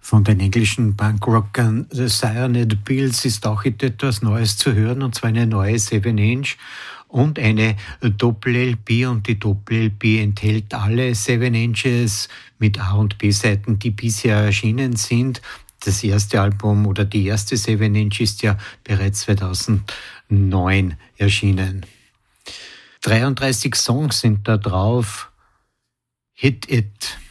Von den englischen Punkrockern The Cyanide Pills ist auch etwas Neues zu hören, und zwar eine neue 7-Inch und eine Doppel-LP. Und die Doppel-LP enthält alle 7 Inches mit A- und B-Seiten, die bisher erschienen sind. Das erste Album oder die erste 7 Inch ist ja bereits 2009 erschienen. 33 Songs sind da drauf. Hit It.